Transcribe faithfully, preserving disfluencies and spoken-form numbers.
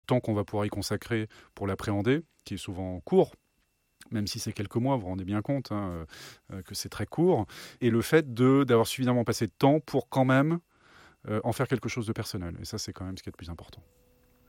temps qu'on va pouvoir y consacrer pour l'appréhender, qui est souvent court, même si c'est quelques mois, vous vous rendez bien compte hein, euh, que c'est très court, et le fait de, d'avoir suffisamment passé de temps pour quand même euh, en faire quelque chose de personnel. Et ça, c'est quand même ce qui est le plus important.